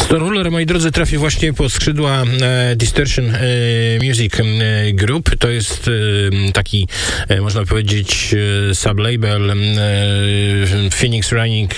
Stoneruler, moi drodzy, trafi właśnie pod skrzydła Distortion Music Group. To jest taki, można powiedzieć, sublabel Phoenix Running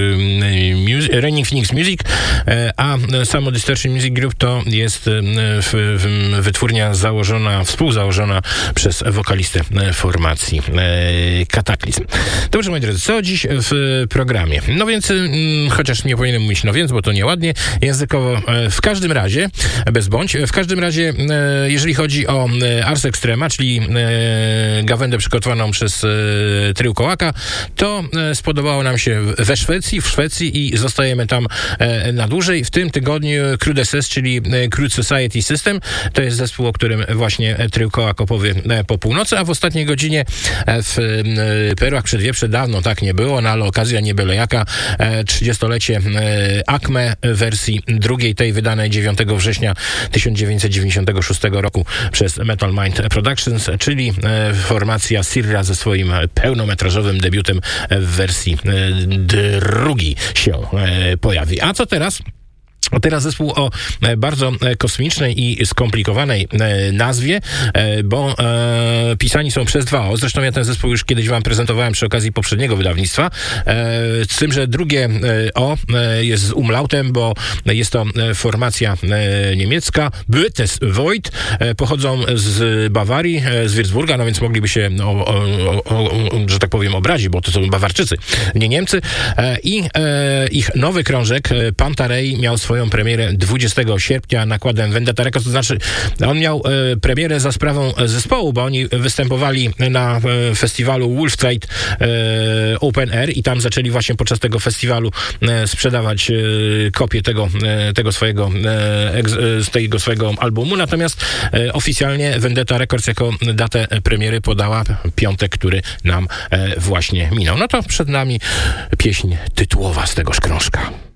Phoenix Music, a samo Distortion Music Group to jest wytwórnia współzałożona przez wokalistę formacji Kataklizm. Dobrze, moi drodzy, co dziś w programie? No więc, chociaż nie powinienem mówić no więc, bo to nieładnie, językowo w każdym razie, bez bądź, w każdym razie, jeżeli chodzi o Ars Extrema, czyli gawędę przygotowaną przez trio Kołaka, to spodobało nam się w Szwecji i zostajemy tam na dłużej. W tym tygodniu Crude SS, czyli Crude Society System, to jest zespół, o którym właśnie trio Kołak opowie po północy, a w ostatniej godzinie w Perłach Przedwieprze dawno tak nie było, no ale okazja nie byle jaka, 30-lecie Acme wersji drugiej, tej wydanej 9 września 1996 roku przez Metal Mind Productions, czyli formacja Sirra ze swoim pełnometrażowym debiutem w wersji drugiej się pojawi. A co teraz? Teraz zespół o bardzo kosmicznej i skomplikowanej nazwie, bo pisani są przez dwa O. Zresztą ja ten zespół już kiedyś wam prezentowałem przy okazji poprzedniego wydawnictwa. Z tym, że drugie O jest z umlautem, bo jest to formacja niemiecka. Bötes Void. Pochodzą z Bawarii, z Würzburga, no więc mogliby się, że tak powiem, obrazić, bo to są Bawarczycy, nie Niemcy. I ich nowy krążek, Pantarei, miał swoją premierę 20 sierpnia nakładem Vendetta Records, to znaczy on miał premierę za sprawą zespołu, bo oni występowali na festiwalu Wolfside Open Air i tam zaczęli właśnie podczas tego festiwalu sprzedawać kopię tego swojego albumu, natomiast oficjalnie Vendetta Records jako datę premiery podała piątek, który nam właśnie minął. No to przed nami pieśń tytułowa z tegoż krążka.